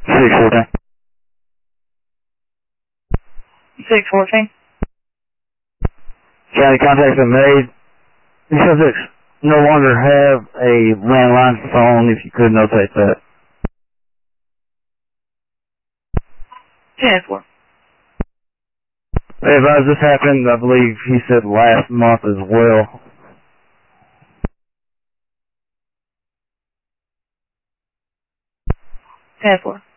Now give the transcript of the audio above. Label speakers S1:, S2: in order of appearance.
S1: 614.
S2: 614.
S1: County contacts been made. These subjects no longer have a landline phone, if you could notate that.
S2: 10-4.
S1: Hey, advise this happened, I believe he said last month as well.
S2: 10-4.